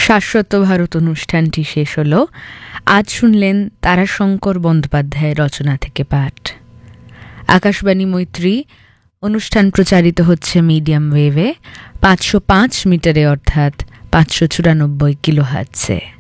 শাশ্বত ভারত অনুষ্ঠানটি শেষ হলো। আজ শুনলেন তারাশঙ্কর বন্দ্যোপাধ্যায়ের রচনা থেকে পাঠ। আকাশবাণী মৈত্রী অনুষ্ঠান প্রচারিত হচ্ছে মিডিয়াম ওয়েভে 505 মিটারে অর্থাৎ 594 কিলোহার্টজে।